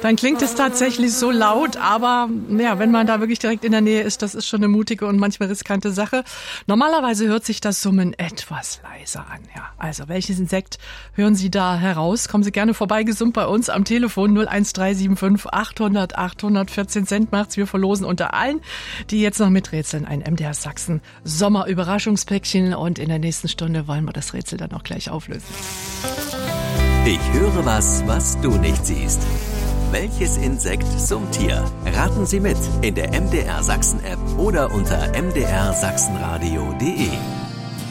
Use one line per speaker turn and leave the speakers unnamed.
Dann klingt es tatsächlich so laut, aber ja, wenn man da wirklich direkt in der Nähe ist, das ist schon eine mutige und manchmal riskante Sache. Normalerweise hört sich das Summen etwas leiser an. Ja, also welches Insekt hören Sie da heraus? Kommen Sie gerne vorbei, gesummt bei uns am Telefon 01375 800 814 Cent macht's. Wir verlosen unter allen, die jetzt noch miträtseln, ein MDR Sachsen Sommer-Überraschungspäckchen und in der nächsten Stunde wollen wir das Rätsel dann auch gleich auflösen.
Ich höre was du nicht siehst. Welches Insekt summt hier? Raten Sie mit in der MDR Sachsen App oder unter mdrsachsenradio.de.